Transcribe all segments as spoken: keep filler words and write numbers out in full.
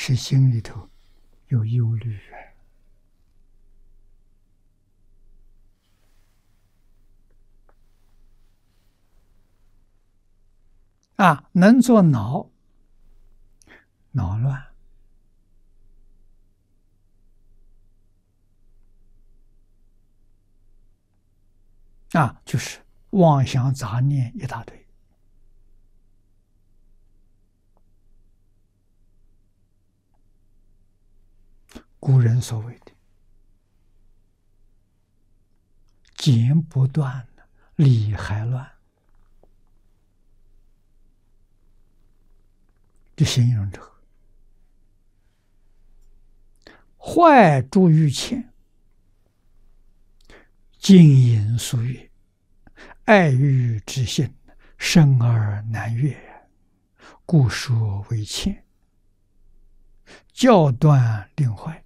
是心里头有忧虑啊，啊，能做恼，恼乱。啊，就是妄想杂念一大堆。古人所谓的“剪不断，理还乱”，就形容这个坏诸于前，金银俗月，爱欲之心，生而难越，故说为欠，教断令坏。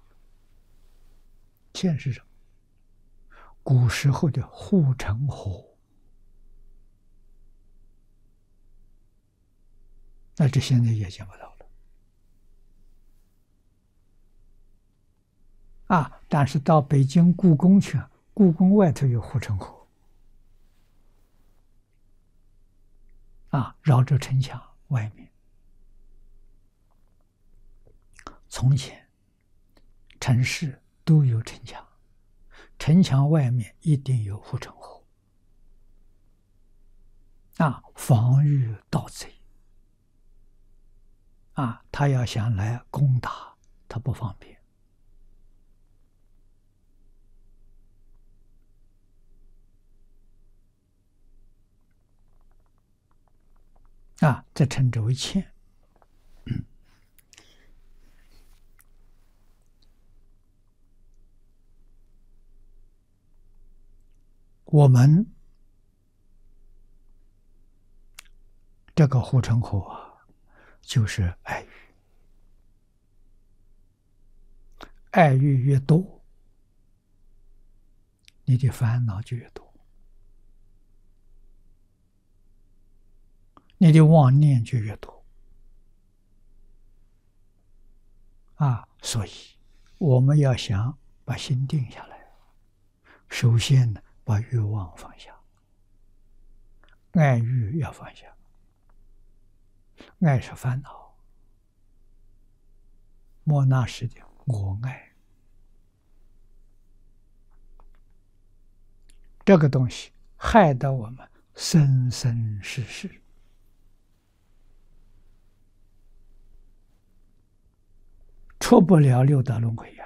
欠是什么？古时候的护城河。那这现在也见不到了啊！但是到北京故宫去，故宫外头有护城河啊，绕着城墙外面。从前城市都有城墙，城墙外面一定有护城河啊，防御盗贼啊，他要想来攻打，他不方便啊，这称之为欠。我们这个护城河啊，就是爱欲，爱欲越多，你的烦恼就越多，你的妄念就越多啊！所以我们要想把心定下来，首先呢，把欲望放下，爱欲要放下。爱是烦恼，莫那时的我爱，这个东西害得我们生生世世出不了六道轮回呀。